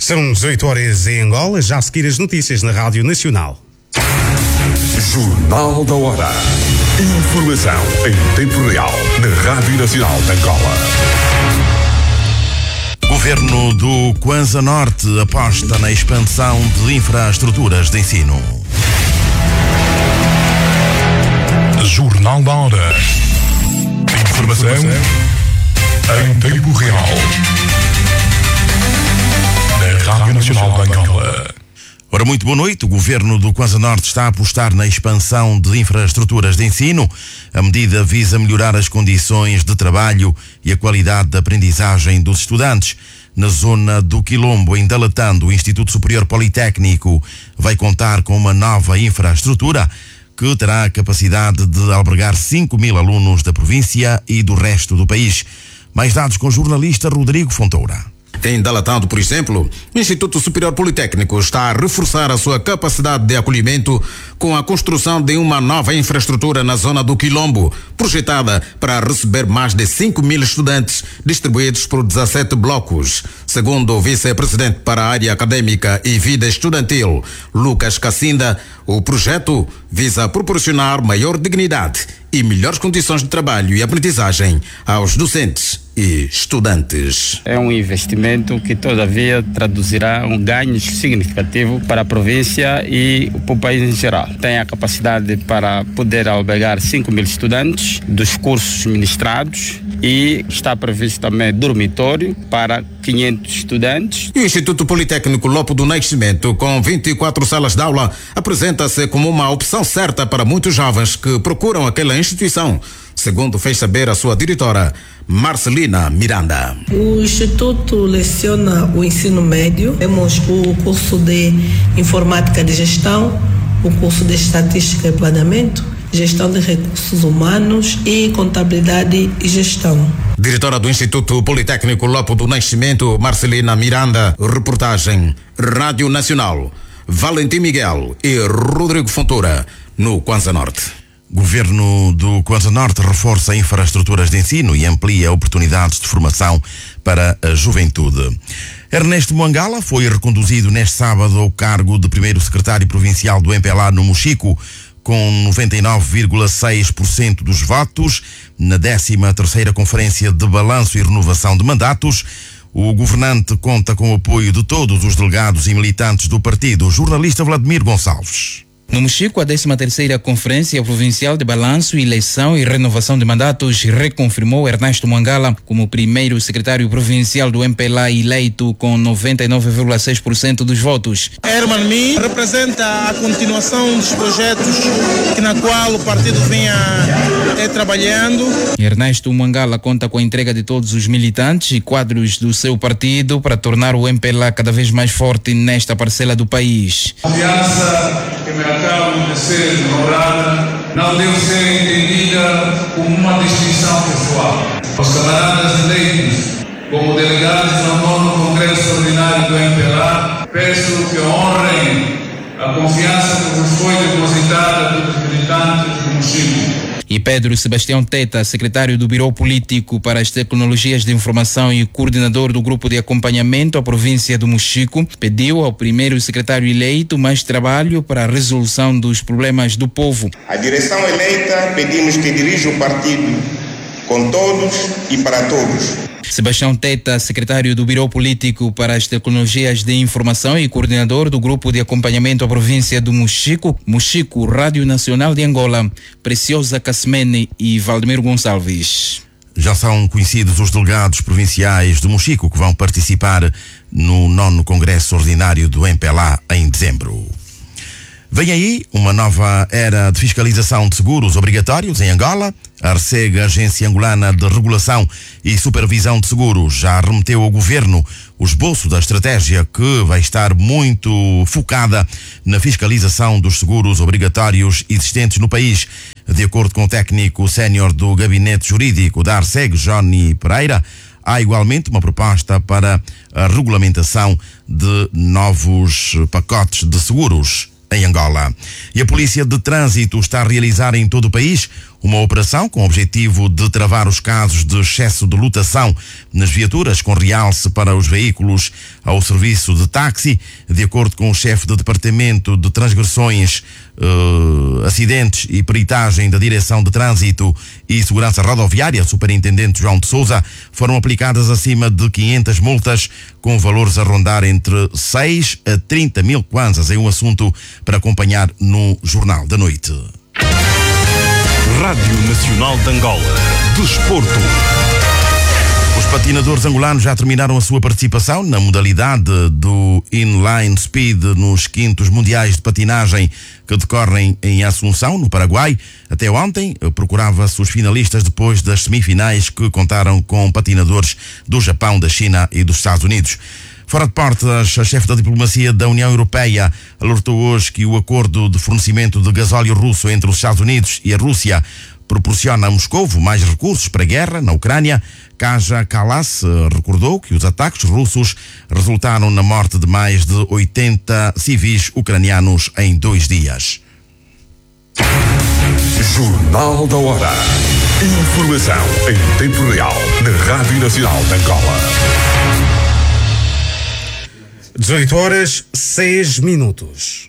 São 18 horas em Angola, já a seguir as notícias na Rádio Nacional. Jornal da Hora. Informação em tempo real na Rádio Nacional de Angola. Governo do Kwanza Norte aposta na expansão de infraestruturas de ensino. Jornal da Hora. Informação em tempo real na Rádio Nacional de Angola. Ora, muito boa noite. O Governo do Kwanza Norte está a apostar na expansão de infraestruturas de ensino. A medida visa melhorar as condições de trabalho e a qualidade da aprendizagem dos estudantes. Na zona do Quilombo, em Dalatando, o Instituto Superior Politécnico vai contar com uma nova infraestrutura que terá a capacidade de albergar 5.000 alunos da província e do resto do país. Mais dados com o jornalista Rodrigo Fontoura. Em Dalatando, por exemplo, o Instituto Superior Politécnico está a reforçar a sua capacidade de acolhimento com a construção de uma nova infraestrutura na zona do Quilombo, projetada para receber mais de 5.000 estudantes distribuídos por 17 blocos. Segundo o vice-presidente para a área acadêmica e vida estudantil, Lucas Cassinda, o projeto visa proporcionar maior dignidade e melhores condições de trabalho e aprendizagem aos docentes e estudantes. É um investimento que todavia traduzirá um ganho significativo para a província e para o país em geral. Tem a capacidade para poder albergar 5.000 estudantes dos cursos ministrados e está previsto também dormitório para 500 estudantes. E o Instituto Politécnico Lopo do Nascimento, com 24 salas de aula, apresenta-se como uma opção certa para muitos jovens que procuram aquela instituição, segundo fez saber a sua diretora, Marcelina Miranda. O Instituto leciona o ensino médio. Temos o curso de Informática de Gestão, o curso de Estatística e Planeamento, Gestão de Recursos Humanos e Contabilidade e Gestão. Diretora do Instituto Politécnico Lopo do Nascimento, Marcelina Miranda. Reportagem Rádio Nacional, Valentim Miguel e Rodrigo Fontoura, no Kwanza Norte. Governo do Kwanza Norte reforça infraestruturas de ensino e amplia oportunidades de formação para a juventude. Ernesto Mwangala foi reconduzido neste sábado ao cargo de primeiro secretário provincial do MPLA no Mochico, com 99,6% dos votos. Na 13ª Conferência de Balanço e Renovação de Mandatos, o governante conta com o apoio de todos os delegados e militantes do partido. O jornalista Vladimir Gonçalves. No Mochico, a 13ª Conferência Provincial de Balanço, Eleição e Renovação de Mandatos reconfirmou Ernesto Mwangala como primeiro secretário provincial do MPLA eleito com 99,6% dos votos. Herman Mi representa a continuação dos projetos na qual o partido vinha trabalhando. Ernesto Mwangala conta com a entrega de todos os militantes e quadros do seu partido para tornar o MPLA cada vez mais forte nesta parcela do país. Confiança que me acabo de ser honrada não deve ser entendida como uma distinção pessoal. Os camaradas eleitos como delegados ao 9º Congresso Ordinário do MPLA, peço que honrem a confiança que vos foi depositada pelos militantes do Mochico. E Pedro Sebastião Teta, secretário do Biro Político para as Tecnologias de Informação e coordenador do Grupo de Acompanhamento à Província do Mochico, pediu ao primeiro secretário eleito mais trabalho para a resolução dos problemas do povo. A direção eleita pedimos que dirija o partido com todos e para todos. Sebastião Teta, secretário do Biro Político para as Tecnologias de Informação e coordenador do Grupo de Acompanhamento à Província do Mochico, Rádio Nacional de Angola, Preciosa Casmene e Valdemiro Gonçalves. Já são conhecidos os delegados provinciais do Mochico que vão participar no 9º Congresso Ordinário do MPLA em dezembro. Vem aí uma nova era de fiscalização de seguros obrigatórios em Angola. A RSEG, a Agência Angolana de Regulação e Supervisão de Seguros, já remeteu ao Governo o esboço da estratégia que vai estar muito focada na fiscalização dos seguros obrigatórios existentes no país. De acordo com o técnico sénior do Gabinete Jurídico da RSEG, Johnny Pereira, há igualmente uma proposta para a regulamentação de novos pacotes de seguros em Angola. E a Polícia de Trânsito está a realizar em todo o país uma operação com o objetivo de travar os casos de excesso de lotação nas viaturas, com realce para os veículos ao serviço de táxi. De acordo com o chefe do Departamento de Transgressões, Acidentes e Peritagem da Direção de Trânsito e Segurança Rodoviária, Superintendente João de Sousa, foram aplicadas acima de 500 multas, com valores a rondar entre 6 a 30 mil kwanzas. É um assunto para acompanhar no Jornal da Noite. Rádio Nacional de Angola. Desporto. Os patinadores angolanos já terminaram a sua participação na modalidade do inline speed nos 5º mundiais de patinagem que decorrem em Assunção, no Paraguai. Até ontem procurava-se os finalistas depois das semifinais, que contaram com patinadores do Japão, da China e dos Estados Unidos. Fora de portas, a chefe da diplomacia da União Europeia alertou hoje que o acordo de fornecimento de gasóleo russo entre os Estados Unidos e a Rússia proporciona a Moscovo mais recursos para a guerra na Ucrânia. Kaja Kallas recordou que os ataques russos resultaram na morte de mais de 80 civis ucranianos em 2 dias. Jornal da Hora. Informação em tempo real na Rádio Nacional de Angola. 18 horas, 6 minutos.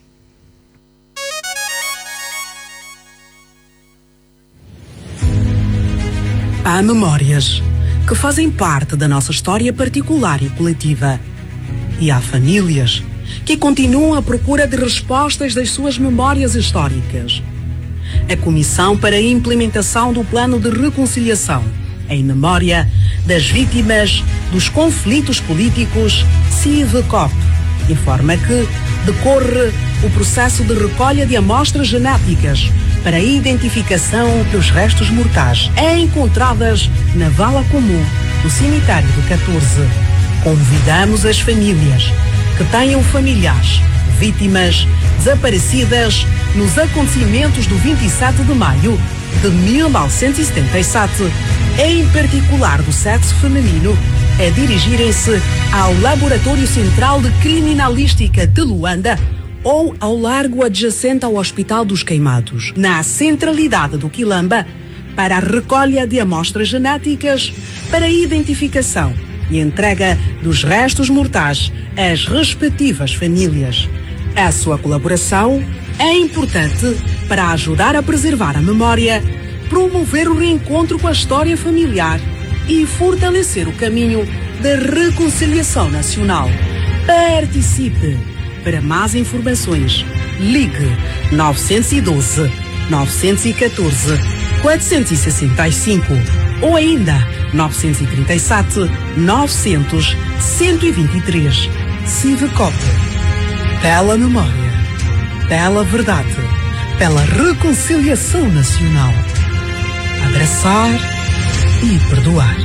Há memórias que fazem parte da nossa história particular e coletiva. E há famílias que continuam à procura de respostas das suas memórias históricas. A Comissão para a Implementação do Plano de Reconciliação em memória das vítimas dos conflitos políticos, CIVCOP, informa que decorre o processo de recolha de amostras genéticas para a identificação dos restos mortais encontradas na vala comum do cemitério do 14. Convidamos as famílias que tenham familiares vítimas desaparecidas nos acontecimentos do 27 de maio de 1977, em particular do sexo feminino, a dirigirem-se ao Laboratório Central de Criminalística de Luanda ou ao largo adjacente ao Hospital dos Queimados, na centralidade do Quilamba, para a recolha de amostras genéticas para a identificação e entrega dos restos mortais às respectivas famílias. A sua colaboração é importante para ajudar a preservar a memória, promover o reencontro com a história familiar e fortalecer o caminho da reconciliação nacional. Participe! Para mais informações, ligue 912 914 465 ou ainda 937 900 123. CIVCOP. Pela memória, pela verdade, pela reconciliação nacional. Abraçar e perdoar.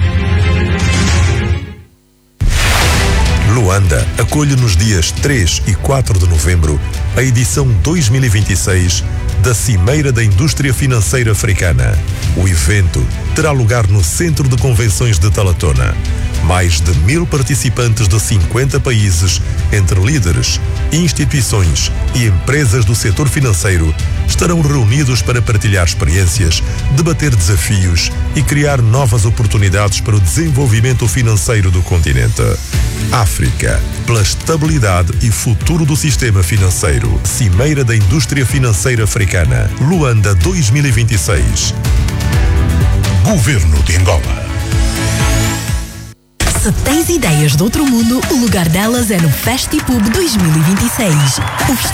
Luanda acolhe nos dias 3 e 4 de novembro a edição 2026 da Cimeira da Indústria Financeira Africana. O evento terá lugar no Centro de Convenções de Talatona. Mais de 1000 participantes de 50 países, entre líderes, instituições e empresas do setor financeiro, estarão reunidos para partilhar experiências, debater desafios e criar novas oportunidades para o desenvolvimento financeiro do continente. África, pela estabilidade e futuro do sistema financeiro. Cimeira da Indústria Financeira Africana, Luanda 2026. Governo de Angola. Se tens ideias de outro mundo, o lugar delas é no FestiPub 2026.